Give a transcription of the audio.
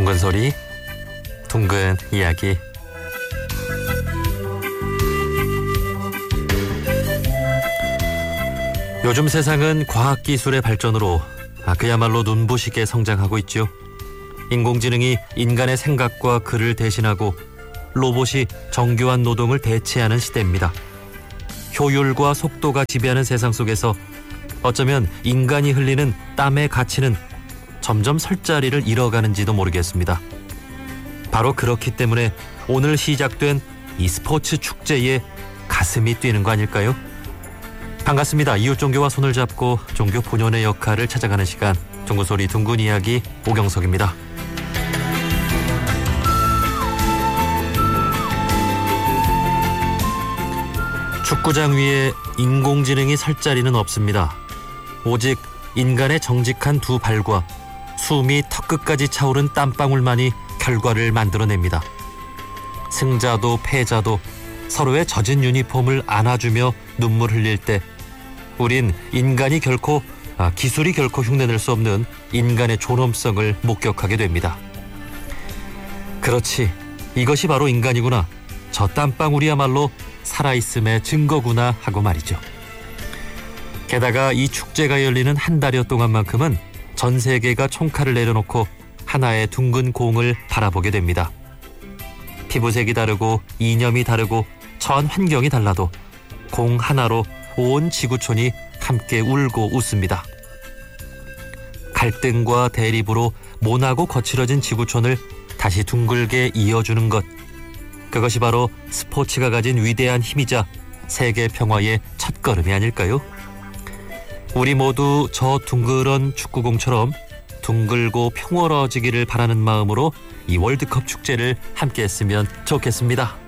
둥근 소리, 둥근 이야기. 요즘 세상은 과학기술의 발전으로 그야말로 눈부시게 성장하고 있죠. 인공지능이 인간의 생각과 글을 대신하고 로봇이 정교한 노동을 대체하는 시대입니다. 효율과 속도가 지배하는 세상 속에서 어쩌면 인간이 흘리는 땀의 가치는 점점 설 자리를 잃어가는지도 모르겠습니다. 바로 그렇기 때문에 오늘 시작된 이 스포츠 축제에 가슴이 뛰는 거 아닐까요? 반갑습니다. 이웃 종교와 손을 잡고 종교 본연의 역할을 찾아가는 시간, 둥근 소리 둥근 이야기 오경석입니다. 축구장 위에 인공지능이 설 자리는 없습니다. 오직 인간의 정직한 두 발과 숨이 턱끝까지 차오른 땀방울만이 결과를 만들어냅니다. 승자도 패자도 서로의 젖은 유니폼을 안아주며 눈물 흘릴 때 우린 기술이 결코 흉내낼 수 없는 인간의 존엄성을 목격하게 됩니다. 그렇지, 이것이 바로 인간이구나, 저 땀방울이야말로 살아있음의 증거구나 하고 말이죠. 게다가 이 축제가 열리는 한 달여 동안만큼은 전 세계가 총칼을 내려놓고 하나의 둥근 공을 바라보게 됩니다. 피부색이 다르고 이념이 다르고 처한 환경이 달라도 공 하나로 온 지구촌이 함께 울고 웃습니다. 갈등과 대립으로 모나고 거칠어진 지구촌을 다시 둥글게 이어주는 것, 그것이 바로 스포츠가 가진 위대한 힘이자 세계 평화의 첫걸음이 아닐까요? 우리 모두 저 둥그런 축구공처럼 둥글고 평화로워지기를 바라는 마음으로 이 월드컵 축제를 함께 했으면 좋겠습니다.